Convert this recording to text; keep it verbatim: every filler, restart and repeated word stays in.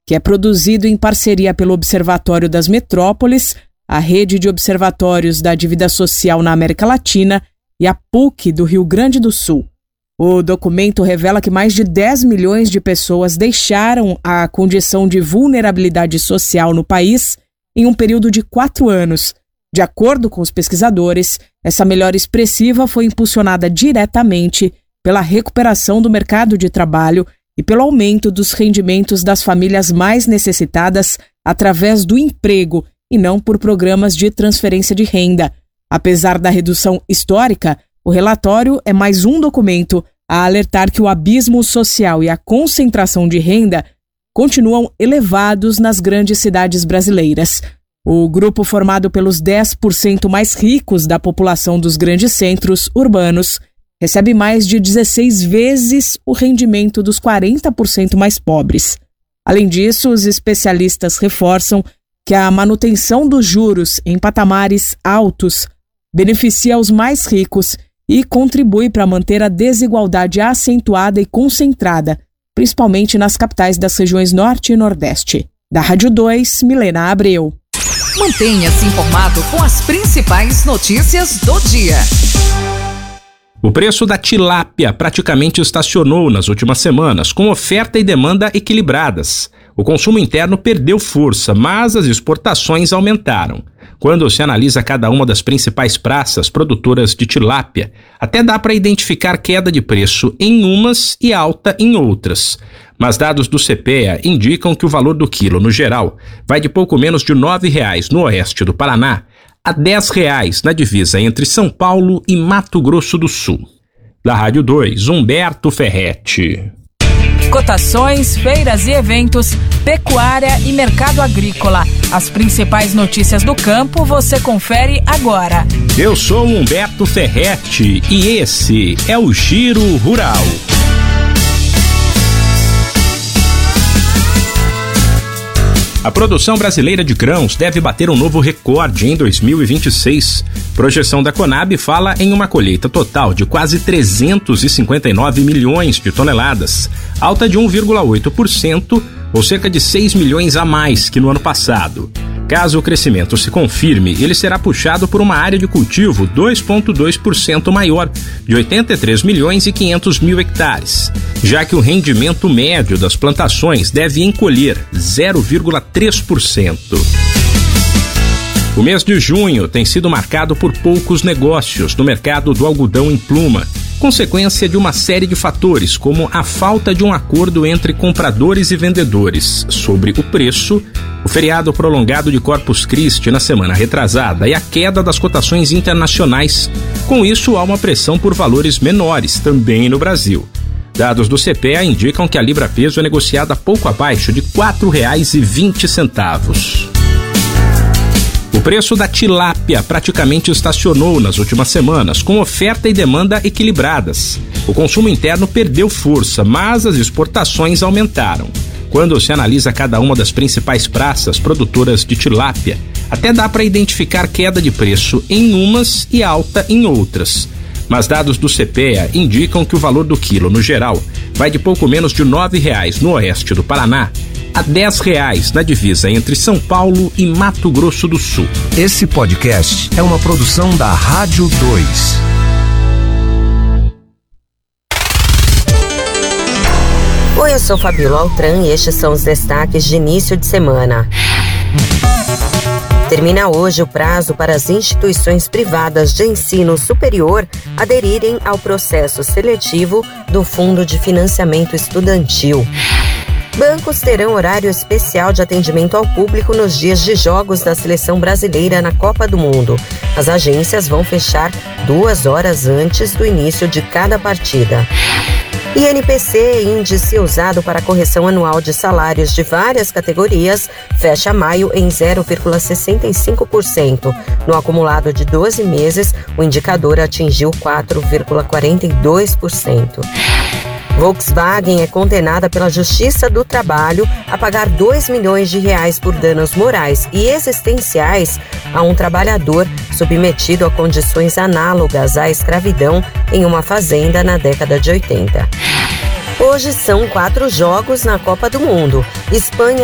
que é produzido em parceria pelo Observatório das Metrópoles, a Rede de Observatórios da Dívida Social na América Latina e a P U C do Rio Grande do Sul. O documento revela que mais de dez milhões de pessoas deixaram a condição de vulnerabilidade social no país em um período de quatro anos. De acordo com os pesquisadores, essa melhora expressiva foi impulsionada diretamente pela recuperação do mercado de trabalho e pelo aumento dos rendimentos das famílias mais necessitadas através do emprego e não por programas de transferência de renda. Apesar da redução histórica, o relatório é mais um documento a alertar que o abismo social e a concentração de renda continuam elevados nas grandes cidades brasileiras. O grupo formado pelos dez por cento mais ricos da população dos grandes centros urbanos recebe mais de dezesseis vezes o rendimento dos quarenta por cento mais pobres. Além disso, os especialistas reforçam que a manutenção dos juros em patamares altos beneficia os mais ricos e contribui para manter a desigualdade acentuada e concentrada, principalmente nas capitais das regiões Norte e Nordeste. Da Rádio dois, Milena Abreu. Mantenha-se informado com as principais notícias do dia. O preço da tilápia praticamente estacionou nas últimas semanas, com oferta e demanda equilibradas. O consumo interno perdeu força, mas as exportações aumentaram. Quando se analisa cada uma das principais praças produtoras de tilápia, até dá para identificar queda de preço em umas e alta em outras. Mas dados do CEPEA indicam que o valor do quilo, no geral, vai de pouco menos de nove reais no oeste do Paraná a dez reais na divisa entre São Paulo e Mato Grosso do Sul. Da Rádio dois, Humberto Ferretti. Cotações, feiras e eventos, pecuária e mercado agrícola. As principais notícias do campo você confere agora. Eu sou Humberto Ferretti e esse é o Giro Rural. A produção brasileira de grãos deve bater um novo recorde em dois mil e vinte e seis. Projeção da Conab fala em uma colheita total de quase trezentos e cinquenta e nove milhões de toneladas, alta de um vírgula oito por cento, ou cerca de seis milhões a mais que no ano passado. Caso o crescimento se confirme, ele será puxado por uma área de cultivo dois vírgula dois por cento maior, de oitenta e três milhões e quinhentos mil hectares, já que o rendimento médio das plantações deve encolher zero vírgula três por cento. O mês de junho tem sido marcado por poucos negócios no mercado do algodão em pluma, consequência de uma série de fatores, como a falta de um acordo entre compradores e vendedores sobre o preço, o feriado prolongado de Corpus Christi na semana retrasada e a queda das cotações internacionais. Com isso, há uma pressão por valores menores também no Brasil. Dados do CEPEA indicam que a libra-peso é negociada pouco abaixo de quatro reais e vinte centavos. O preço da tilápia praticamente estacionou nas últimas semanas, com oferta e demanda equilibradas. O consumo interno perdeu força, mas as exportações aumentaram. Quando se analisa cada uma das principais praças produtoras de tilápia, até dá para identificar queda de preço em umas e alta em outras. Mas dados do CEPEA indicam que o valor do quilo, no geral, vai de pouco menos de nove reais no oeste do Paraná a dez reais na divisa entre São Paulo e Mato Grosso do Sul. Esse podcast é uma produção da Rádio dois. Oi, eu sou Fabíola Altran e estes são os destaques de início de semana. Termina hoje o prazo para as instituições privadas de ensino superior aderirem ao processo seletivo do Fundo de Financiamento Estudantil. Bancos terão horário especial de atendimento ao público nos dias de jogos da seleção brasileira na Copa do Mundo. As agências vão fechar duas horas antes do início de cada partida. I N P C, índice usado para a correção anual de salários de várias categorias, fecha maio em zero vírgula sessenta e cinco por cento. No acumulado de doze meses, o indicador atingiu quatro vírgula quarenta e dois por cento. Volkswagen é condenada pela Justiça do Trabalho a pagar dois milhões de reais por danos morais e existenciais a um trabalhador submetido a condições análogas à escravidão em uma fazenda na década de oitenta. Hoje são quatro jogos na Copa do Mundo. Espanha